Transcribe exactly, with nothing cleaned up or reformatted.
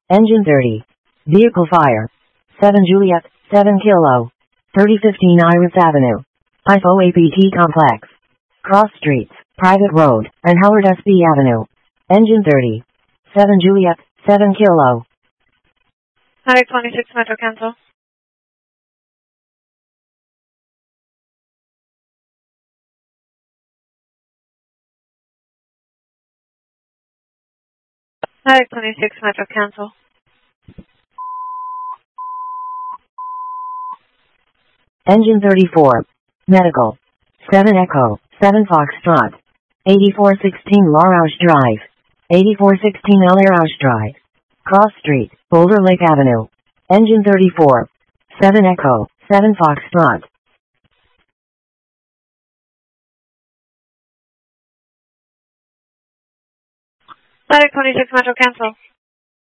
Engine thirty. Vehicle fire. seven Juliet, seven Kilo. thirty fifteen Iris Avenue. I F O A P T Complex. Cross Streets, Private Road, and Howard S B Avenue. Engine thirty. seven Juliet, seven Kilo. Highway twenty-six Metro cancel. Highway twenty-six Metro cancel. Engine thirty-four. Medical. seven Echo, seven Foxtrot. eighty-four sixteen Larouche Drive. eighty-four sixteen L Larouche Drive. Cross Street, Boulder Lake Avenue. Engine thirty-four. seven Echo, seven Foxtrot. Highway twenty-six Metro cancel.